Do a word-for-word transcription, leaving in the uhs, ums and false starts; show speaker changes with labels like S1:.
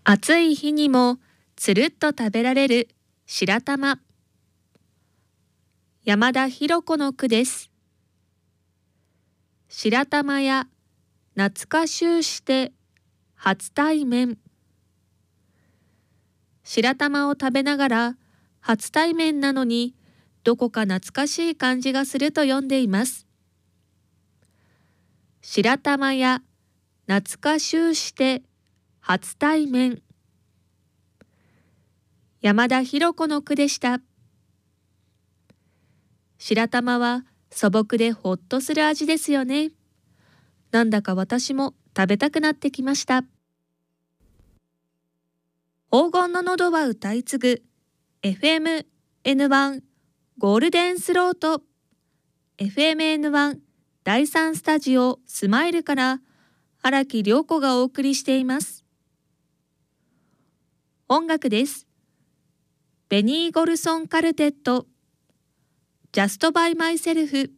S1: 暑い日にもつるっと食べられる白玉。山田博子の句です。白玉や懐かしゅうして初対面。白玉を食べながら初対面なのにどこか懐かしい感じがすると読んでいます。白玉や懐かしゅうして初対面。山田博子の句でした。白玉は素朴でほっとする味ですよね。なんだか私も食べたくなってきました。黄金の喉は歌い継ぐ エフエムエヌワン ゴールデンスロート エフエムエヌワン だいさんスタジオスマイルから荒木涼子がお送りしています。音楽です。ベニー・ゴルソン・カルテット、ジャスト・バイ・マイセルフ。